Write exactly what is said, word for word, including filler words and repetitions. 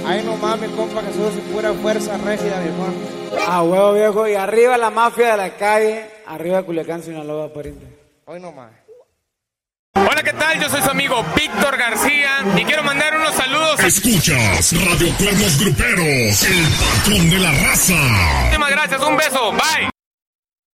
Ay, no mames, compa Jesús, y pura fuerza rígida, viejo. Ah, huevo, viejo. Y arriba la mafia de la calle. Arriba Culiacán, Sinaloa, pariente. Hoy no más. Hola, ¿qué tal? Yo soy su amigo Víctor García y quiero mandar unos saludos. Escuchas Radio Cuernos Gruperos, el patrón de la raza. Muchísimas gracias, un beso, bye.